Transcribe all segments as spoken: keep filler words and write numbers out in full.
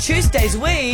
Tuesdays we...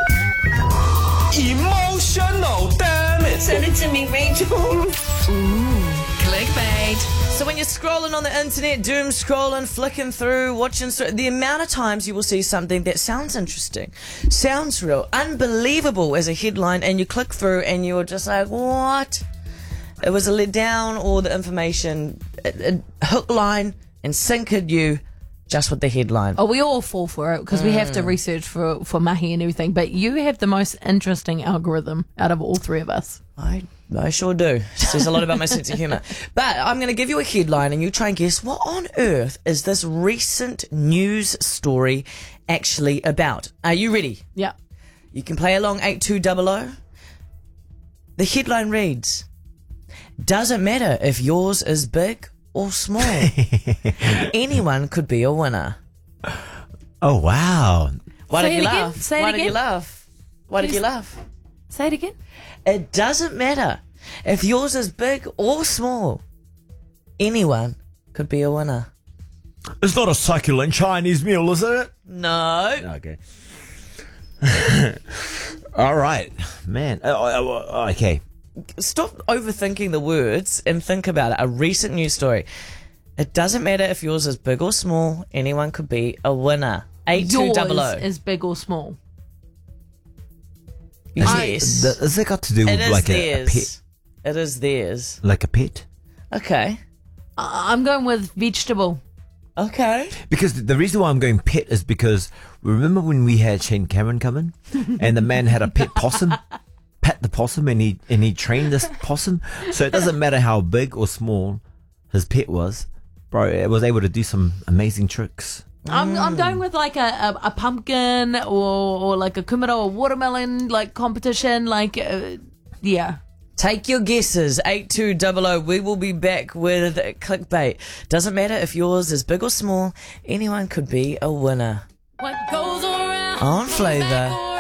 Emotional, damn it. Send it to me, Rachel. Clickbait. So when you're scrolling on the internet, doom scrolling, flicking through, watching... The amount of times you will see something that sounds interesting, sounds real, unbelievable as a headline, and you click through and you're just like, what? It was a letdown, or the information it, it, hook, line, and sinkered you just with the headline. Oh, we all fall for it because we have to research for, for mahi and everything. But you have the most interesting algorithm out of all three of us. I I sure do. It says a lot about my sense of humour. But I'm going to give you a headline and you try and guess what on earth is this recent news story actually about. Are you ready? Yeah. You can play along eight two double oh. The headline reads, doesn't matter if yours is big or small. Anyone could be a winner. Oh, wow. Why Say did it you again. laugh? Say it Why did again. you laugh? Why did you laugh? Say it again. It doesn't matter if yours is big or small. Anyone could be a winner. It's not a succulent Chinese meal, is it? No. Okay. All right. Man. Oh, oh, oh, okay. Stop overthinking the words and think about it. A recent news story. It doesn't matter if yours is big or small. Anyone could be a winner. eight two Yours double oh. is big or small. Yes. The, has it got to do It with is like a, a theirs. pet? It is theirs. Like a pet? Okay. I- I'm going with vegetable. Okay. Because the reason why I'm going pet is because remember when we had Shane Cameron come in and the man had a pet possum? Pat the possum, and he and he trained this possum. So it doesn't matter how big or small his pet was, bro. It was able to do some amazing tricks. I'm I'm going with like a, a, a pumpkin or, or like a kumara or watermelon like competition. Like, uh, yeah. Take your guesses. eight two double oh. We will be back with clickbait. Doesn't matter if yours is big or small. Anyone could be a winner. What goes around On Flavour.